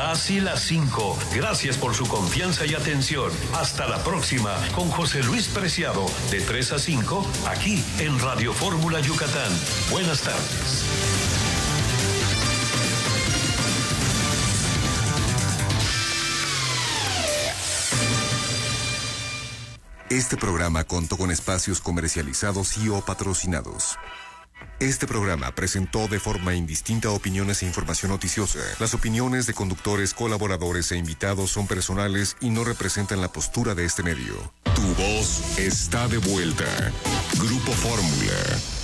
Casi las 5. Gracias por su confianza y atención. Hasta la próxima con José Luis Preciado, de 3 a 5, aquí en Radio Fórmula Yucatán. Buenas tardes. Este programa contó con espacios comercializados y o patrocinados. Este programa presentó de forma indistinta opiniones e información noticiosa. Las opiniones de conductores, colaboradores e invitados son personales y no representan la postura de este medio. Tu voz está de vuelta. Grupo Fórmula.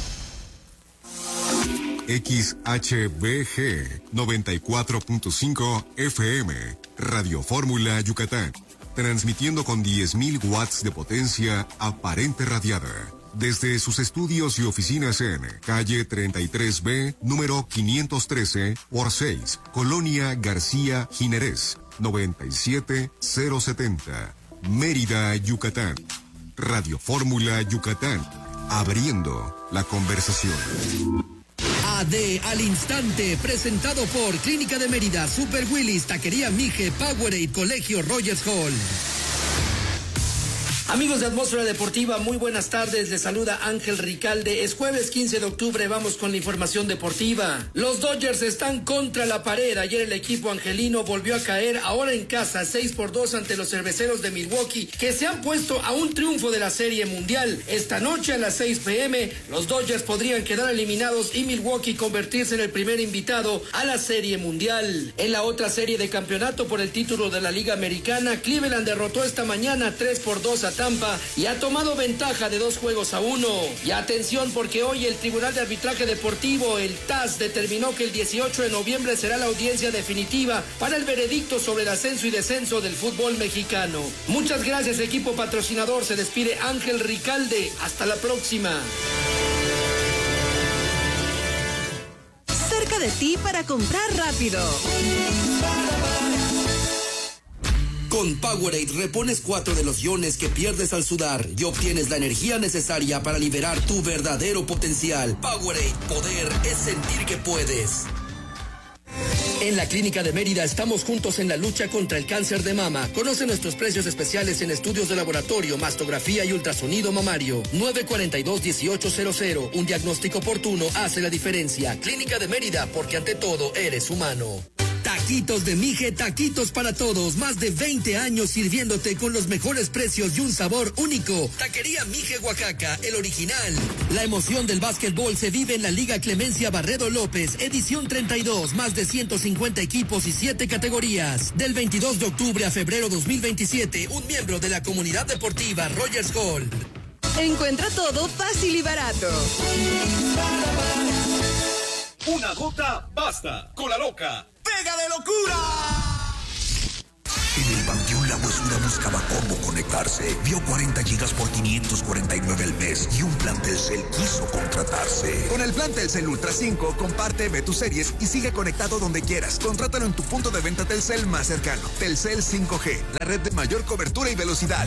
XHBG 94.5 FM, Radio Fórmula Yucatán. Transmitiendo con 10.000 watts de potencia aparente radiada. Desde sus estudios y oficinas en calle 33B, número 513 por 6, Colonia García Jiménez, 97070, Mérida, Yucatán. Radio Fórmula Yucatán, abriendo la conversación. AD al instante, presentado por Clínica de Mérida, Super Willis, Taquería Mije, Powerade, Colegio Rogers Hall. Amigos de Atmósfera Deportiva, muy buenas tardes, les saluda Ángel Ricalde. Es jueves 15 de octubre, vamos con la información deportiva. Los Dodgers están contra la pared. Ayer el equipo angelino volvió a caer, ahora en casa, 6-2 ante los Cerveceros de Milwaukee, que se han puesto a un triunfo de la Serie Mundial. Esta noche a las 6 p.m, los Dodgers podrían quedar eliminados y Milwaukee convertirse en el primer invitado a la Serie Mundial. En la otra serie de campeonato por el título de la Liga Americana, Cleveland derrotó esta mañana 3-2 a Tampa y ha tomado ventaja de 2-1. Y atención, porque hoy el Tribunal de Arbitraje Deportivo, el TAS, determinó que el 18 de noviembre será la audiencia definitiva para el veredicto sobre el ascenso y descenso del fútbol mexicano. Muchas gracias, equipo patrocinador. Se despide Ángel Ricalde. Hasta la próxima. Cerca de ti para comprar rápido. Con Powerade repones 4 de los iones que pierdes al sudar y obtienes la energía necesaria para liberar tu verdadero potencial. Powerade, poder es sentir que puedes. En la Clínica de Mérida estamos juntos en la lucha contra el cáncer de mama. Conoce nuestros precios especiales en estudios de laboratorio, mastografía y ultrasonido mamario. 942-1800. Un diagnóstico oportuno hace la diferencia. Clínica de Mérida, porque ante todo eres humano. Taquitos de Mije, taquitos para todos. Más de 20 años sirviéndote con los mejores precios y un sabor único. Taquería Mije, Oaxaca, el original. La emoción del básquetbol se vive en la Liga Clemencia Barredo López, edición 32. Más de 150 equipos y 7 categorías. Del 22 de octubre a febrero 2027, un miembro de la comunidad deportiva Rogers Hall. Encuentra todo fácil y barato. Una gota basta. Cola Loca. ¡Pega de locura! En el Panteón La Huesura buscaba cómo conectarse. Vio 40 gigas por 549 al mes y un plan Telcel quiso contratarse. Con el plan Telcel Ultra 5, comparte, ve tus series y sigue conectado donde quieras. Contrátalo en tu punto de venta Telcel más cercano. Telcel 5G, la red de mayor cobertura y velocidad.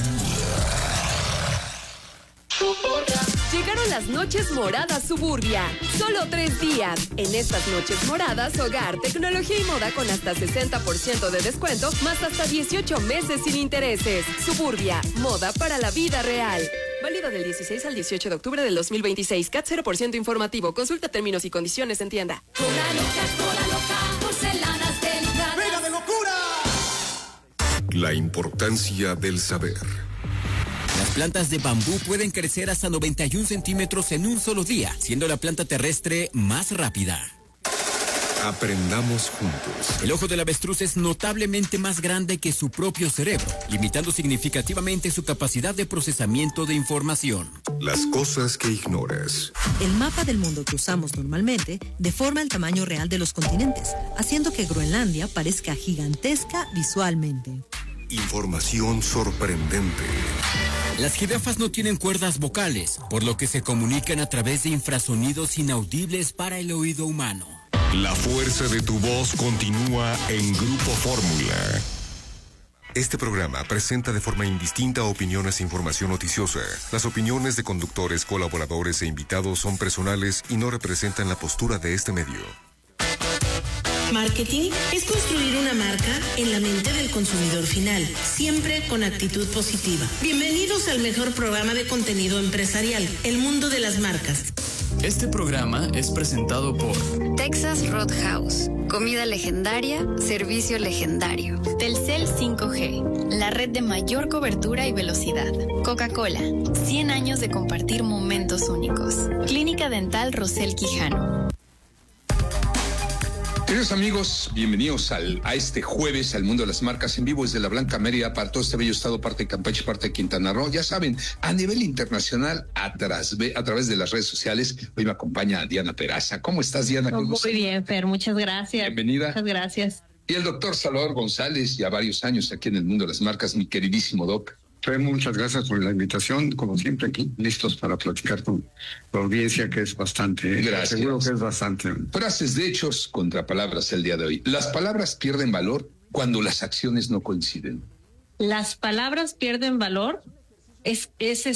Llegaron las noches moradas Suburbia. Solo 3 días. En estas noches moradas, hogar, tecnología y moda con hasta 60% de descuento, más hasta 18 meses sin intereses. Suburbia, moda para la vida real. Válido del 16 al 18 de octubre del 2026. CAT 0% informativo. Consulta términos y condiciones en tienda. Cola loca, porcelanas delicadas. ¡Pega de locura! La importancia del saber. Las plantas de bambú pueden crecer hasta 91 centímetros en un solo día, siendo la planta terrestre más rápida. Aprendamos juntos. El ojo del avestruz es notablemente más grande que su propio cerebro, limitando significativamente su capacidad de procesamiento de información. Las cosas que ignoras. El mapa del mundo que usamos normalmente deforma el tamaño real de los continentes, haciendo que Groenlandia parezca gigantesca visualmente. Información sorprendente. Las jirafas no tienen cuerdas vocales, por lo que se comunican a través de infrasonidos inaudibles para el oído humano. La fuerza de tu voz continúa en Grupo Fórmula. Este programa presenta de forma indistinta opiniones e información noticiosa. Las opiniones de conductores, colaboradores e invitados son personales y no representan la postura de este medio. Marketing es construir una marca en la mente del consumidor final, siempre con actitud positiva. Bienvenidos al mejor programa de contenido empresarial, El Mundo de las Marcas. Este programa es presentado por Texas Roadhouse, comida legendaria, servicio legendario. Telcel 5G, la red de mayor cobertura y velocidad. Coca-Cola, 100 años de compartir momentos únicos. Clínica Dental Rosel Quijano. Queridos amigos, bienvenidos a este jueves al Mundo de las Marcas en vivo desde la Blanca Mérida para todo este bello estado, parte de Campeche, parte de Quintana Roo. Ya saben, a nivel internacional, a través de las redes sociales, hoy me acompaña Diana Peraza. ¿Cómo estás, Diana? Muy bien, Fer, muchas gracias. Bienvenida. Muchas gracias. Y el doctor Salvador González, ya varios años aquí en el Mundo de las Marcas, mi queridísimo doc. Fer, muchas gracias por la invitación, como siempre aquí, listos para platicar con la audiencia, que es bastante. Gracias. Seguro que es bastante. Frases de hechos contra palabras el día de hoy. Las palabras pierden valor cuando las acciones no coinciden. Las palabras pierden valor es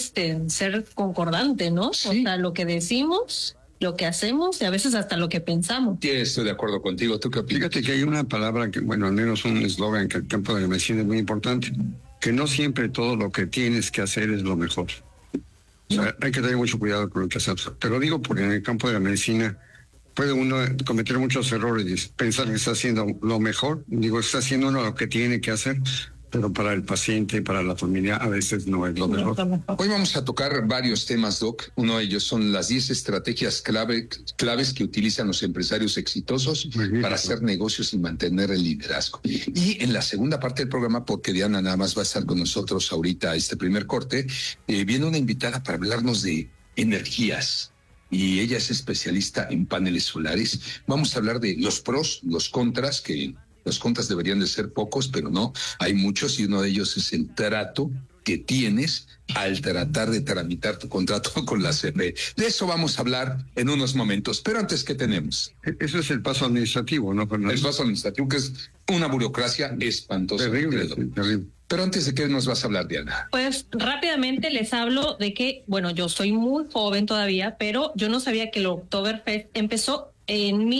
ser concordante, ¿no? Sí. O sea, lo que decimos, lo que hacemos y a veces hasta lo que pensamos. Sí, estoy de acuerdo contigo. ¿Tú qué opinas? Fíjate que hay una palabra que, bueno, al menos un eslogan que en el campo de la medicina es muy importante, que no siempre todo lo que tienes que hacer es lo mejor. O sea, hay que tener mucho cuidado con lo que hacemos. Te lo digo porque en el campo de la medicina puede uno cometer muchos errores y pensar que está haciendo lo mejor. Digo, está haciendo uno lo que tiene que hacer, pero para el paciente y para la familia a veces no es lo mejor. Hoy vamos a tocar varios temas, Doc. Uno de ellos son las 10 estrategias claves que utilizan los empresarios exitosos para hacer negocios y mantener el liderazgo. Y en la segunda parte del programa, porque Diana nada más va a estar con nosotros ahorita este primer corte, viene una invitada para hablarnos de energías. Y ella es especialista en paneles solares. Vamos a hablar de los pros, los contras, que los contras deberían de ser pocos, pero no, hay muchos, y uno de ellos es el trato que tienes al tratar de tramitar tu contrato con la CFE. De eso vamos a hablar en unos momentos, pero antes, ¿qué tenemos? Eso es el paso administrativo, ¿no, Fernando? El paso administrativo, que es una burocracia espantosa. Terrible, terrible. Pero antes, ¿de qué nos vas a hablar, Diana? Pues rápidamente les hablo de que, bueno, yo soy muy joven todavía, pero yo no sabía que el Oktoberfest empezó en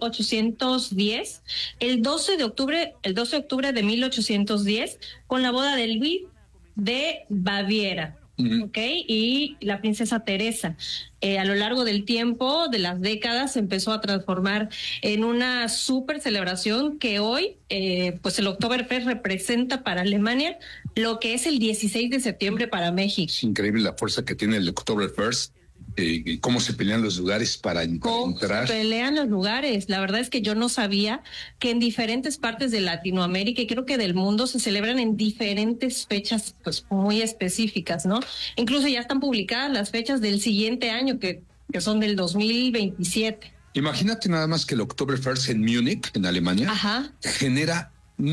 1810, el 12 de octubre de 1810, con la boda de Luis de Baviera, ¿ok? Y la princesa Teresa. A lo largo del tiempo, de las décadas, se empezó a transformar en una súper celebración que hoy, pues el Oktoberfest representa para Alemania lo que es el 16 de septiembre para México. Es increíble la fuerza que tiene el Oktoberfest. Cómo se pelean los lugares para entrar. Pelean los lugares. La verdad es que yo no sabía que en diferentes partes de Latinoamérica y creo que del mundo se celebran en diferentes fechas pues muy específicas, ¿no? Incluso ya están publicadas las fechas del siguiente año que son del 2027. Imagínate nada más que el Oktoberfest en Múnich, en Alemania, genera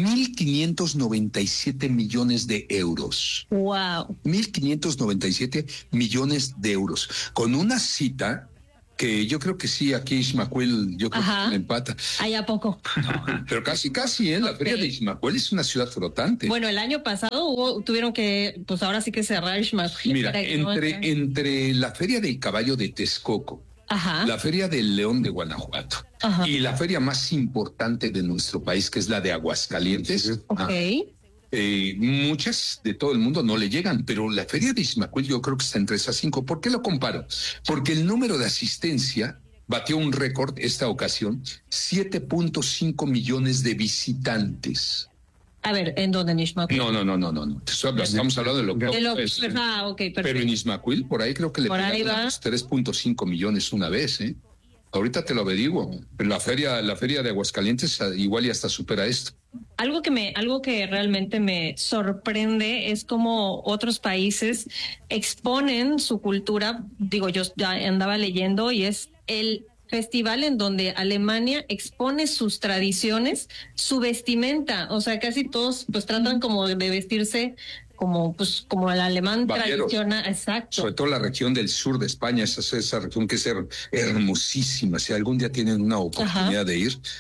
1.597 millones de euros. ¡Wow! 1.597 millones de euros. Con una cita que yo creo que sí, aquí Ixmaquil, yo creo que me empata. ¿Hay a poco? No, pero casi, la feria de Ixmaquil es una ciudad flotante. Bueno, el año pasado tuvieron que, pues ahora sí que cerrar Ixmaquil. Mira, entre la feria del caballo de Texcoco, la feria del León de Guanajuato y la feria más importante de nuestro país, que es la de Aguascalientes. Muchas de todo el mundo no le llegan, pero la feria de Ixmaquil yo creo que está entre esas 5. ¿Por qué lo comparo? Porque el número de asistencia batió un récord esta ocasión, 7.5 millones de visitantes. A ver, ¿en dónde en Ixmaquil? No. Estamos hablando de lo que es. Perfecto. Pero en Ixmaquil, por ahí creo que le pegaron 3.5 millones una vez, ¿eh? Ahorita te lo averiguo. Pero la feria de Aguascalientes igual ya hasta supera esto. Algo que realmente me sorprende es cómo otros países exponen su cultura. Digo, yo ya andaba leyendo y es el festival en donde Alemania expone sus tradiciones, su vestimenta. O sea, casi todos pues tratan como de vestirse como el alemán tradicional. Exacto. Sobre todo la región del sur de España, esa región que es hermosísima. Si algún día tienen una oportunidad de ir,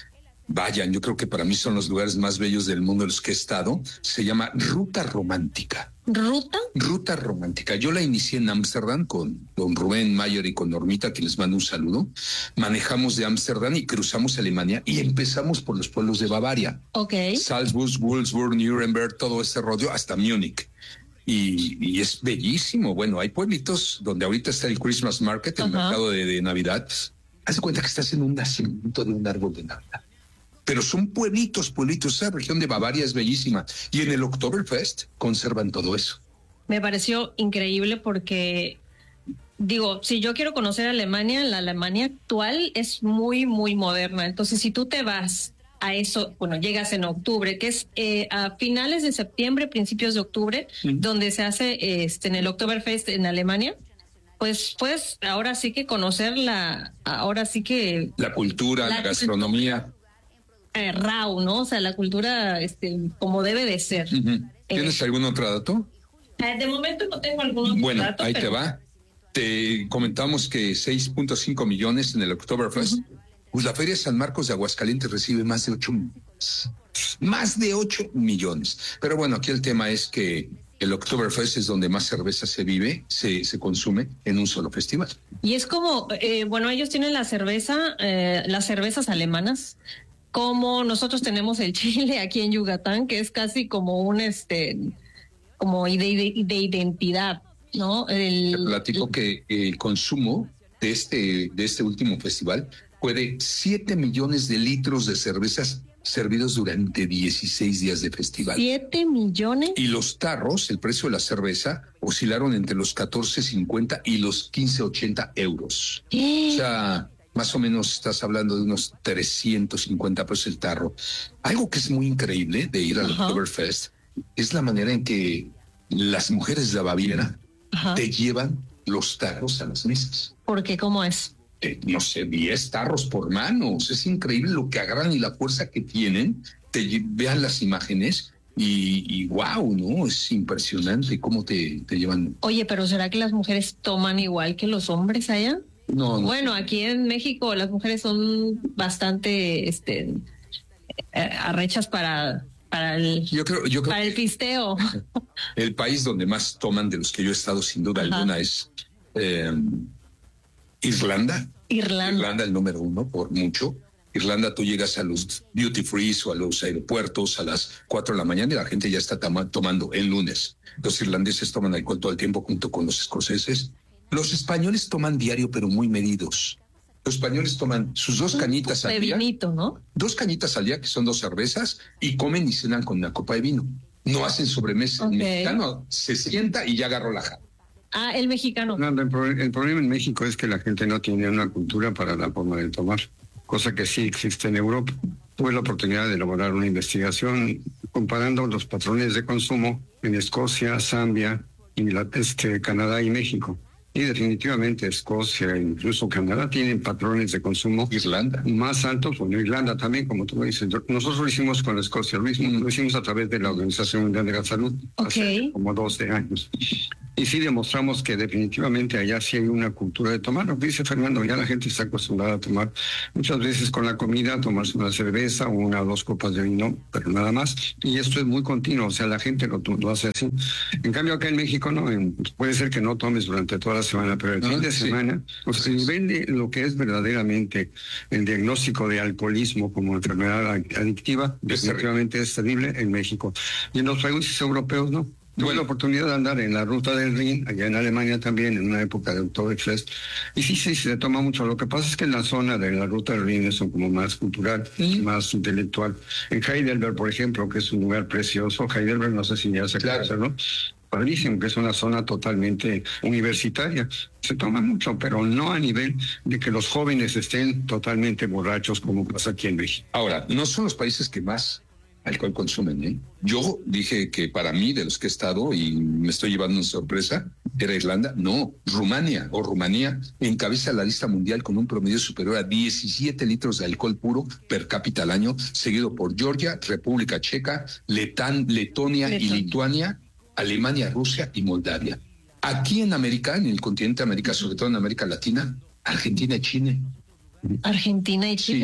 vayan, yo creo que para mí son los lugares más bellos del mundo en los que he estado. Se llama Ruta Romántica. ¿Ruta? Ruta Romántica. Yo la inicié en Ámsterdam con don Rubén Mayer y con Normita, que les mando un saludo. Manejamos de Ámsterdam y cruzamos Alemania y empezamos por los pueblos de Bavaria. Ok. Salzburg, Wolfsburg, Nuremberg, todo ese rollo, hasta Múnich. Y es bellísimo. Bueno, hay pueblitos donde ahorita está el Christmas Market, el mercado de Navidad. Haz de cuenta que estás en un nacimiento de un árbol de Navidad. Pero son pueblitos. Esa región de Bavaria es bellísima. Y en el Oktoberfest conservan todo eso. Me pareció increíble porque, digo, si yo quiero conocer Alemania, la Alemania actual es muy, muy moderna. Entonces, si tú te vas a eso, bueno, llegas en octubre, que es a finales de septiembre, principios de octubre, donde se hace en el Oktoberfest en Alemania, pues ahora sí que conocer la cultura, la gastronomía. Rau, ¿no? O sea, la cultura como debe de ser. ¿Tienes algún otro dato? De momento no tengo algún otro dato. Bueno, ahí te va. Te comentamos que 6.5 millones en el Oktoberfest. Pues la Feria San Marcos de Aguascalientes recibe más de 8 millones. Más de 8 millones. Pero bueno, aquí el tema es que el Oktoberfest es donde más cerveza se se consume en un solo festival. Y es como, ellos tienen la cerveza, las cervezas alemanas, como nosotros tenemos el chile aquí en Yucatán, que es casi como un como de identidad, ¿no? Te platico que el consumo de este último festival fue de 7 millones de litros de cervezas servidos durante 16 días de festival. 7 millones. Y los tarros, el precio de la cerveza, oscilaron entre los 14.50 y los 15.80 euros. O sea, más o menos estás hablando de unos 350 pesos el tarro. Algo que es muy increíble de ir al Oktoberfest es la manera en que las mujeres de Baviera te llevan los tarros a las mesas. ¿Por qué? ¿Cómo es? No sé, 10 tarros por manos. Es increíble lo que agarran y la fuerza que tienen. Vean las imágenes y wow, ¿no? Es impresionante cómo te llevan. Oye, pero ¿será que las mujeres toman igual que los hombres allá? No. Bueno, aquí en México las mujeres son bastante arrechas para el el pisteo. El país donde más toman de los que yo he estado sin duda alguna es Irlanda. Irlanda, el número 1 por mucho. Irlanda, tú llegas a los duty free o a los aeropuertos a las 4 de la mañana y la gente ya está tomando el lunes. Los irlandeses toman alcohol todo el tiempo junto con los escoceses. Los españoles toman diario, pero muy medidos. Los españoles toman sus 2 cañitas al día. Vinito, ¿no? 2 cañitas al día, que son 2 cervezas, y comen y cenan con una copa de vino. No hacen sobremesa. El mexicano se sienta y ya agarró la jarra. Ah, el mexicano. No, el problema en México es que la gente no tiene una cultura para la forma de tomar, cosa que sí existe en Europa. Tuve la oportunidad de elaborar una investigación comparando los patrones de consumo en Escocia, Zambia, Canadá y México. Y definitivamente Escocia e incluso Canadá tienen patrones de consumo más altos. Bueno, Irlanda también, como tú dices. Nosotros lo hicimos con Escocia, lo hicimos a través de la Organización Mundial de la Salud hace como 12 años. Y sí demostramos que definitivamente allá sí hay una cultura de tomar. Lo que dice Fernando, ya la gente está acostumbrada a tomar muchas veces con la comida, tomarse una cerveza o 1 o 2 copas de vino, pero nada más. Y esto es muy continuo, o sea, la gente lo hace así. En cambio acá en México no, puede ser que no tomes durante toda la semana, pero el fin de semana, o sea, el nivel de lo que es verdaderamente el diagnóstico de alcoholismo como enfermedad adictiva, definitivamente es terrible en México. Y en los países europeos no. Tuve la oportunidad de andar en la ruta del Rin, allá en Alemania también, en una época de Oktoberfest, y sí, se toma mucho. Lo que pasa es que en la zona de la ruta del Rin es como más cultural, más intelectual. En Heidelberg, por ejemplo, que es un lugar precioso, Heidelberg, no sé si ya se conoce, ¿no? Padrísimo, que es una zona totalmente universitaria. Se toma mucho, pero no a nivel de que los jóvenes estén totalmente borrachos como pasa aquí en México. Ahora, no son los países que más alcohol consumen, ¿eh? Yo dije que para mí, de los que he estado, y me estoy llevando una sorpresa, era Irlanda. No, Rumanía encabeza la lista mundial con un promedio superior a 17 litros de alcohol puro per cápita al año, seguido por Georgia, República Checa, Letonia y Lituania, Alemania, Rusia y Moldavia. Aquí en América, en el continente de América, sobre todo en América Latina, Argentina y Chile. Argentina y Chile. Sí.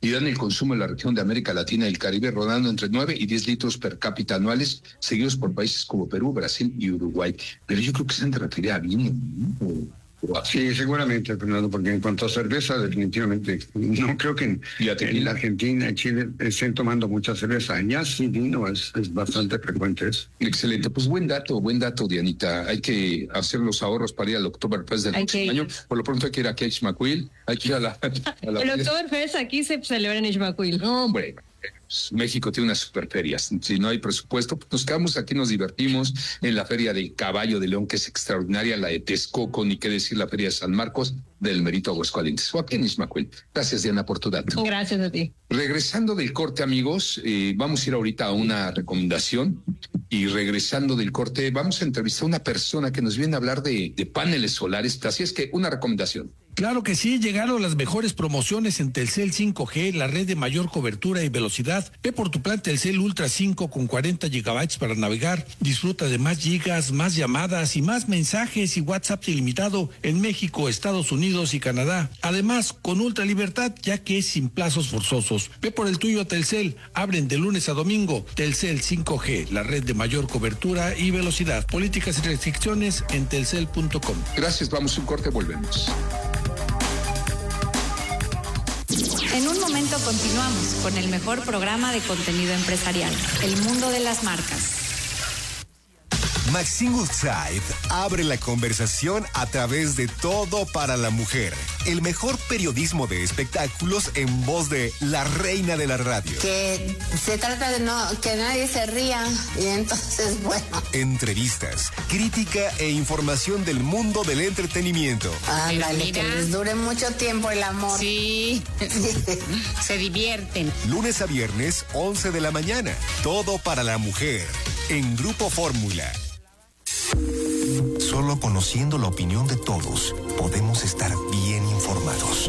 y dan el consumo en la región de América Latina y el Caribe rondando entre 9 y 10 litros per cápita anuales, seguidos por países como Perú, Brasil y Uruguay. Pero yo creo que se refiere a vino, ¿no? Sí, seguramente, Fernando, porque en cuanto a cerveza, definitivamente, no creo que en la Argentina y Chile estén tomando mucha cerveza. Allá sí vino, es bastante frecuente eso. Excelente, pues buen dato, Dianita. Hay que hacer los ahorros para ir al Oktoberfest del próximo año. Por lo pronto hay que ir aquí a Ixmaquil, hay que ir a la el Oktoberfest aquí se celebra en Ixmaquil. No, hombre. México tiene unas superferias. Si no hay presupuesto, pues nos quedamos aquí, nos divertimos en la Feria del Caballo de León, que es extraordinaria, la de Texcoco, ni qué decir la Feria de San Marcos, del Merito Aguascalientes. O aquí en Ixmaquil. Gracias, Diana, por tu dato. Gracias a ti. Regresando del corte, amigos, vamos a ir ahorita a una recomendación. Y regresando del corte, vamos a entrevistar a una persona que nos viene a hablar de paneles solares. Así es que una recomendación. Claro que sí, llegaron las mejores promociones en Telcel 5G, la red de mayor cobertura y velocidad. Ve por tu plan Telcel Ultra 5 con 40 gigabytes para navegar. Disfruta de más gigas, más llamadas y más mensajes y WhatsApp ilimitado en México, Estados Unidos y Canadá. Además, con ultra libertad, ya que es sin plazos forzosos. Ve por el tuyo a Telcel. Abren de lunes a domingo. Telcel 5G, la red de mayor cobertura y velocidad. Políticas y restricciones en telcel.com. Gracias, vamos a un corte, volvemos. En un momento continuamos con el mejor programa de contenido empresarial, El Mundo de las Marcas. Maxine Woodside abre la conversación a través de Todo para la Mujer. El mejor periodismo de espectáculos en voz de la reina de la radio. Que se trata de que nadie se ría y entonces, bueno. Entrevistas, crítica e información del mundo del entretenimiento. Ándale, que les dure mucho tiempo el amor. Sí, se divierten. Lunes a viernes, 11 de la mañana. Todo para la Mujer, en Grupo Fórmula. Solo conociendo la opinión de todos, podemos estar bien informados.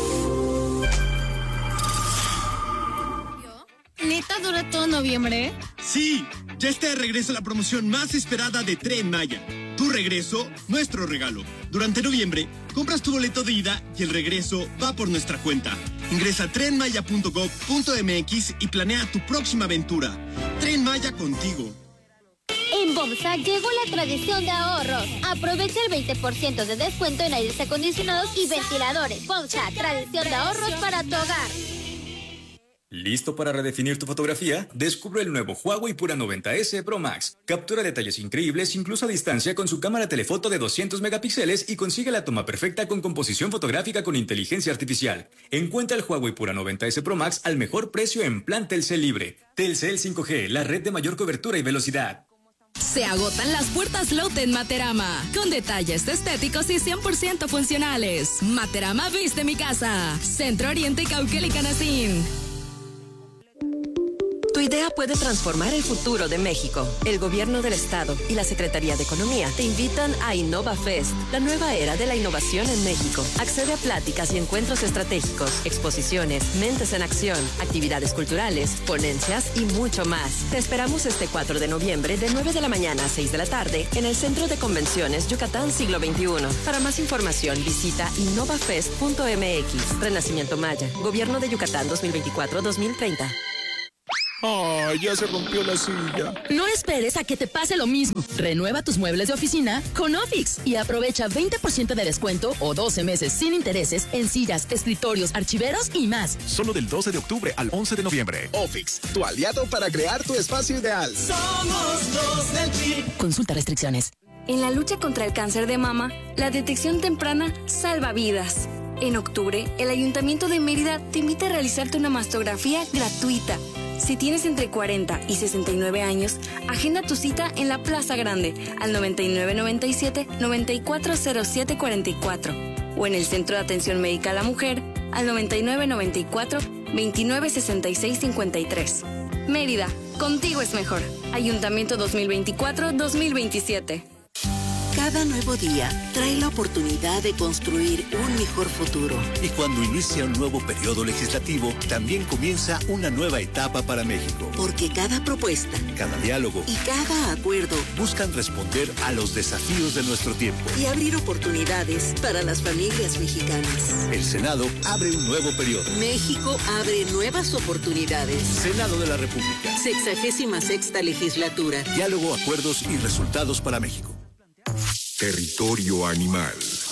¿Neta dura todo noviembre? Sí, ya está de regreso la promoción más esperada de Tren Maya. Tu regreso, nuestro regalo. Durante noviembre, compras tu boleto de ida y el regreso va por nuestra cuenta. Ingresa a trenmaya.gov.mx y planea tu próxima aventura. Tren Maya contigo. En Bomsa llegó la tradición de ahorros. Aprovecha el 20% de descuento en aires acondicionados y ventiladores. Bomsa, tradición de ahorros para tu hogar. ¿Listo para redefinir tu fotografía? Descubre el nuevo Huawei Pura 90S Pro Max. Captura detalles increíbles incluso a distancia con su cámara telefoto de 200 megapíxeles y consigue la toma perfecta con composición fotográfica con inteligencia artificial. Encuentra el Huawei Pura 90S Pro Max al mejor precio en plan Telcel Libre. Telcel 5G, la red de mayor cobertura y velocidad. Se agotan las puertas Lotte en Materama, con detalles estéticos y 100% funcionales. Materama viste mi casa. Centro Oriente Cauquel y Canacín. Tu idea puede transformar el futuro de México. El Gobierno del Estado y la Secretaría de Economía te invitan a InnovaFest, la nueva era de la innovación en México. Accede a pláticas y encuentros estratégicos, exposiciones, mentes en acción, actividades culturales, ponencias y mucho más. Te esperamos este 4 de noviembre de 9 de la mañana a 6 de la tarde en el Centro de Convenciones Yucatán Siglo XXI. Para más información visita innovafest.mx. Renacimiento Maya, Gobierno de Yucatán 2024-2030. ¡Ay, ya se rompió la silla! No esperes a que te pase lo mismo. Renueva tus muebles de oficina con Ofix y aprovecha 20% de descuento o 12 meses sin intereses en sillas, escritorios, archiveros y más. Solo del 12 de octubre al 11 de noviembre. Ofix, tu aliado para crear tu espacio ideal. Somos los del PRI. Consulta restricciones. En la lucha contra el cáncer de mama, la detección temprana salva vidas. En octubre, el Ayuntamiento de Mérida te invita a realizarte una mastografía gratuita. Si tienes entre 40 y 69 años, agenda tu cita en la Plaza Grande al 9997-940744 o en el Centro de Atención Médica a la Mujer al 9994-296653. Mérida, contigo es mejor. Ayuntamiento 2024-2027. Cada nuevo día trae la oportunidad de construir un mejor futuro. Y cuando inicia un nuevo periodo legislativo, también comienza una nueva etapa para México. Porque cada propuesta, cada diálogo y cada acuerdo buscan responder a los desafíos de nuestro tiempo y abrir oportunidades para las familias mexicanas. El Senado abre un nuevo periodo. México abre nuevas oportunidades. Senado de la República. 66ª legislatura. Diálogo, acuerdos y resultados para México. Territorio animal.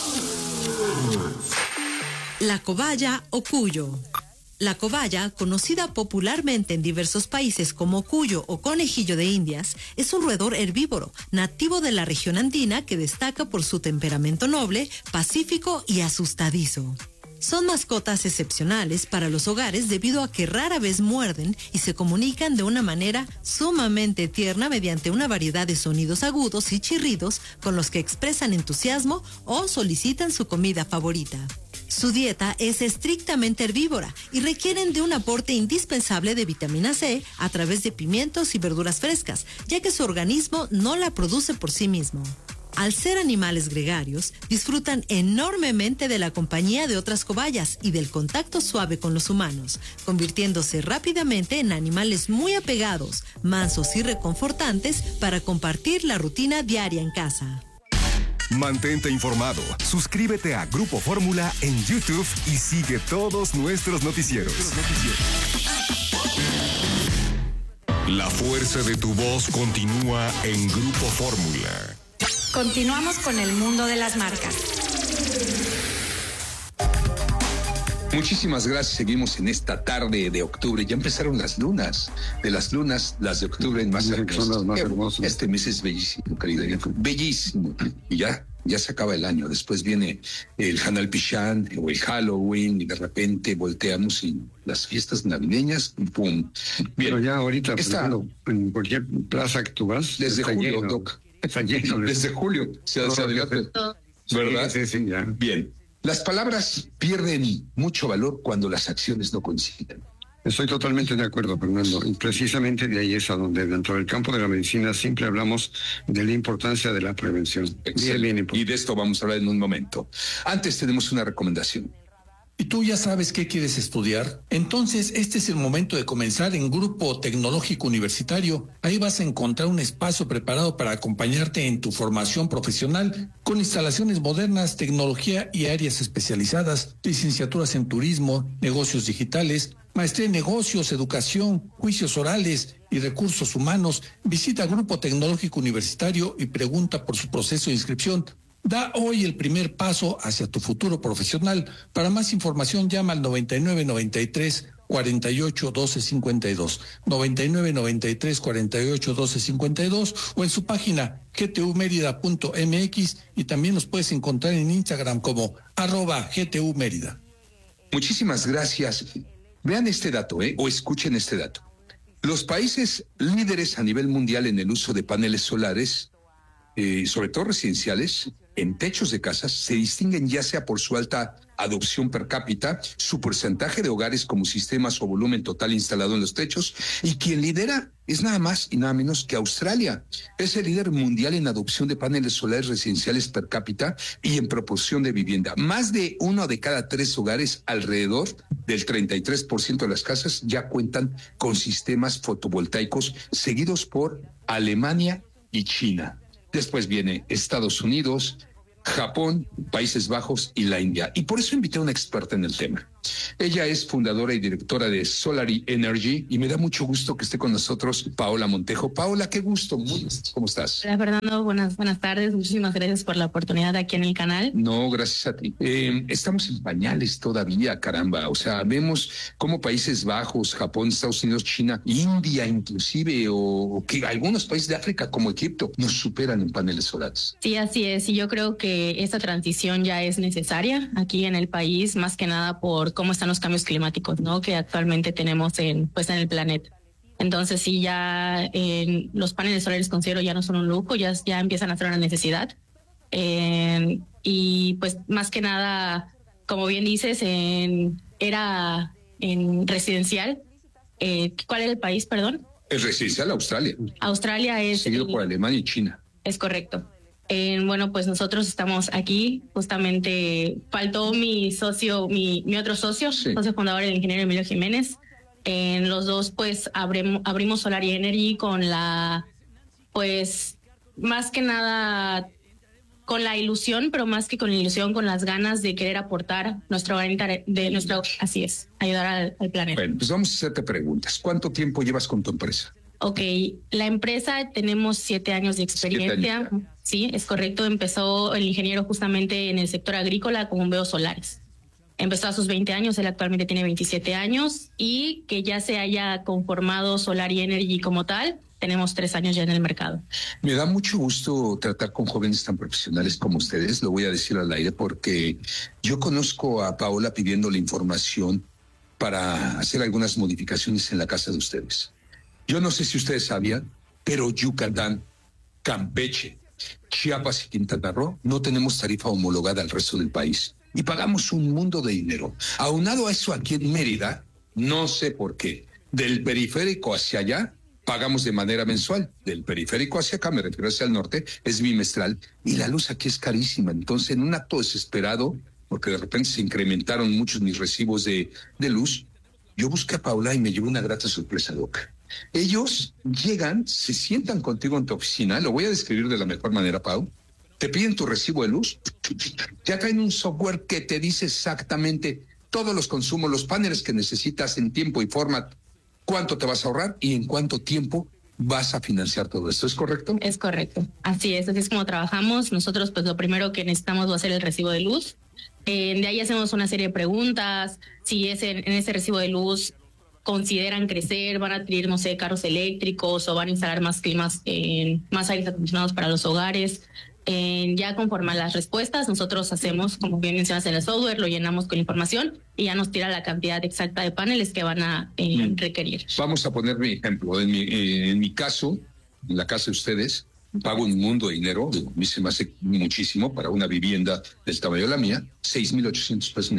La cobaya o cuyo. La cobaya, conocida popularmente en diversos países como cuyo o conejillo de Indias, es un roedor herbívoro, nativo de la región andina que destaca por su temperamento noble, pacífico y asustadizo. Son mascotas excepcionales para los hogares debido a que rara vez muerden y se comunican de una manera sumamente tierna mediante una variedad de sonidos agudos y chirridos con los que expresan entusiasmo o solicitan su comida favorita. Su dieta es estrictamente herbívora y requieren de un aporte indispensable de vitamina C a través de pimientos y verduras frescas, ya que su organismo no la produce por sí mismo. Al ser animales gregarios, disfrutan enormemente de la compañía de otras cobayas y del contacto suave con los humanos, convirtiéndose rápidamente en animales muy apegados, mansos y reconfortantes para compartir la rutina diaria en casa. Mantente informado, suscríbete a Grupo Fórmula en YouTube y sigue todos nuestros noticieros. La fuerza de tu voz continúa en Grupo Fórmula. Continuamos con el mundo de las marcas. Muchísimas gracias. Seguimos en esta tarde de octubre. Ya empezaron las lunas. De las lunas, las de octubre más hermosas. Este mes es bellísimo, querida. Bellísimo. Y ya se acaba el año. Después viene el Hanal Pishan o el Halloween y de repente volteamos y las fiestas navideñas. ¡Pum! Bien. Pero ya ahorita, en cualquier plaza que tú vas, desde julio, lleno. Doc. Está lleno. Desde julio se adelanta. ¿Verdad? Sí, ya. Bien. Las palabras pierden mucho valor cuando las acciones no coinciden. Estoy totalmente de acuerdo, Fernando. Y precisamente de ahí es a donde dentro del campo de la medicina siempre hablamos de la importancia de la prevención. Bien importante. Y de esto vamos a hablar en un momento. Antes tenemos una recomendación. ¿Y tú ya sabes qué quieres estudiar? Entonces, este es el momento de comenzar en Grupo Tecnológico Universitario. Ahí vas a encontrar un espacio preparado para acompañarte en tu formación profesional con instalaciones modernas, tecnología y áreas especializadas, licenciaturas en turismo, negocios digitales, maestría en negocios, educación, juicios orales y recursos humanos. Visita Grupo Tecnológico Universitario y pregunta por su proceso de inscripción. Da hoy el primer paso hacia tu futuro profesional. Para más información llama al 9993 48 12 52, 9993 48 12 52 o en su página gtumerida.mx y también nos puedes encontrar en Instagram como @gtumérida. Muchísimas gracias. Vean este dato, o escuchen este dato. Los países líderes a nivel mundial en el uso de paneles solares, sobre todo residenciales, en techos de casas, se distinguen ya sea por su alta adopción per cápita, su porcentaje de hogares como sistemas o volumen total instalado en los techos, y quien lidera es nada más y nada menos que Australia. Es el líder mundial en adopción de paneles solares residenciales per cápita y en proporción de vivienda. Más de 1 de cada 3 hogares, alrededor del 33% de las casas, ya cuentan con sistemas fotovoltaicos, seguidos por Alemania y China. Después viene Estados Unidos, Japón, Países Bajos y la India. Y por eso invité a una experta en el tema. Ella es fundadora y directora de Solary Energy y me da mucho gusto que esté con nosotros Paola Montejo. Paola, qué gusto. ¿Cómo estás? Hola, Fernando. Buenas tardes. Muchísimas gracias por la oportunidad aquí en el canal. No, gracias a ti. Estamos en pañales todavía, caramba. O sea, vemos cómo Países Bajos, Japón, Estados Unidos, China, India inclusive, o que algunos países de África como Egipto nos superan en paneles solares. Sí, así es. Y yo creo que esta transición ya es necesaria aquí en el país, más que nada por cómo están los cambios climáticos, ¿no? Que actualmente tenemos en el planeta. Entonces sí, ya los paneles solares considero ya no son un lujo, ya empiezan a ser una necesidad. Y pues más que nada, como bien dices, era en residencial. ¿Cuál era el país, perdón? El residencial Australia. Australia es... Seguido por Alemania y China. Es correcto. Bueno, pues nosotros estamos aquí, justamente faltó mi socio, mi otro socio, socio fundador, el ingeniero Emilio Jiménez. Los dos pues abrimos Solar Energy con la, pues más que nada con la ilusión, pero más que con la ilusión, con las ganas de querer aportar nuestro granito de nuestro, así es, ayudar al planeta. Bueno, pues vamos a hacerte preguntas. ¿Cuánto tiempo llevas con tu empresa? Ok, la empresa tenemos 7 años de experiencia. Sí, es correcto. Empezó el ingeniero justamente en el sector agrícola con bombeos solares. Empezó a sus 20 años, él actualmente tiene 27 años y que ya se haya conformado Solar Energy como tal, tenemos 3 años ya en el mercado. Me da mucho gusto tratar con jóvenes tan profesionales como ustedes, lo voy a decir al aire, porque yo conozco a Paola pidiéndole información para hacer algunas modificaciones en la casa de ustedes. Yo no sé si ustedes sabían, pero Yucatán, Campeche, Chiapas y Quintana Roo no tenemos tarifa homologada al resto del país y pagamos un mundo de dinero. Aunado a eso, aquí en Mérida, no sé por qué, del periférico hacia allá pagamos de manera mensual, del periférico hacia acá, me refiero hacia el norte, es bimestral y la luz aquí es carísima. Entonces, en un acto desesperado, porque de repente se incrementaron muchos mis recibos de luz, yo busqué a Paula y me llevé una grata sorpresa, Doc. Ellos llegan, se sientan contigo en tu oficina, lo voy a describir de la mejor manera, Pau, te piden tu recibo de luz, ya traen un software que te dice exactamente todos los consumos, los paneles que necesitas en tiempo y forma, cuánto te vas a ahorrar y en cuánto tiempo vas a financiar todo esto. ¿Es correcto? Es correcto, así es como trabajamos. Nosotros pues lo primero que necesitamos va a ser el recibo de luz. De ahí hacemos una serie de preguntas, si en ese recibo de luz consideran crecer, van a adquirir, no sé, carros eléctricos o van a instalar más climas, más aires acondicionados para los hogares. Ya conforme a las respuestas, nosotros hacemos, como bien mencionas en el software, lo llenamos con información y ya nos tira la cantidad exacta de paneles que van a requerir. Vamos a poner mi ejemplo. En mi caso, en la casa de ustedes, pago un mundo de dinero, a mí se me hace muchísimo para una vivienda del tamaño de la mía, 6,800 pesos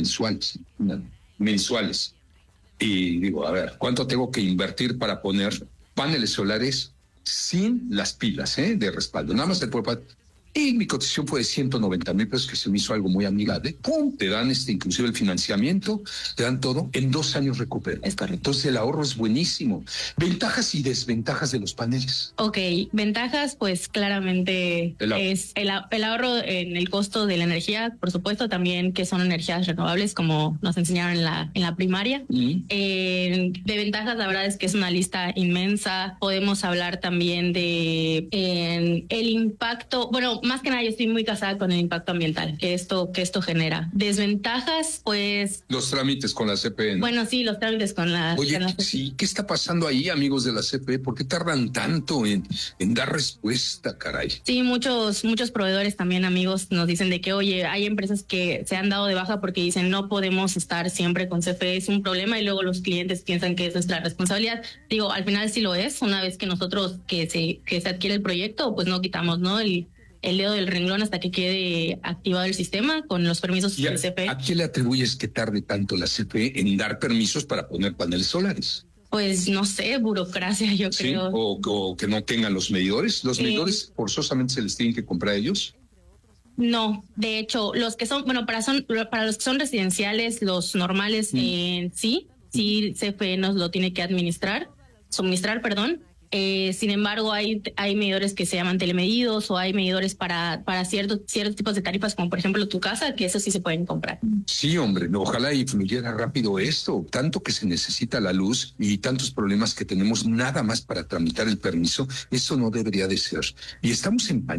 mensuales. Y digo, a ver, ¿cuánto tengo que invertir para poner paneles solares sin las pilas de respaldo? Nada más el pueblo. Y mi cotización fue de 190,000 pesos, que se me hizo algo muy amigable. ¡Pum! Te dan inclusive el financiamiento, te dan todo. En 2 años recupero. Es correcto. Entonces el ahorro es buenísimo. Ventajas y desventajas de los paneles. Ok, ventajas, pues claramente es el ahorro en el costo de la energía, por supuesto, también que son energías renovables, como nos enseñaron en la primaria. De ventajas, la verdad es que es una lista inmensa. Podemos hablar también de el impacto, bueno, más que nada yo estoy muy casada con el impacto ambiental que esto genera. Desventajas, pues... Los trámites con la CPE, ¿no? Bueno, sí, los trámites con la... Oye, sí, ¿qué está pasando ahí, amigos de la CPE? ¿Por qué tardan tanto en dar respuesta, caray? Sí, muchos proveedores también, amigos, nos dicen de que, oye, hay empresas que se han dado de baja porque dicen no podemos estar siempre con CFE, es un problema, y luego los clientes piensan que es nuestra responsabilidad. Digo, al final sí lo es, una vez que nosotros que se adquiere el proyecto, pues no quitamos, ¿no? El dedo del renglón hasta que quede activado el sistema con los permisos del CFE. ¿A qué le atribuyes que tarde tanto la CFE en dar permisos para poner paneles solares? Pues no sé, burocracia, yo creo. O que no tengan los medidores. ¿Los medidores forzosamente se les tienen que comprar a ellos? No, de hecho, los que son, bueno, para los que son residenciales, los normales, sí, CFE nos lo tiene que suministrar, perdón. Sin embargo, hay medidores que se llaman telemedidos o hay medidores para ciertos tipos de tarifas, como por ejemplo tu casa, que eso sí se pueden comprar. Sí, hombre, ojalá y fluyera rápido esto, tanto que se necesita la luz y tantos problemas que tenemos nada más para tramitar el permiso, eso no debería de ser. Y estamos en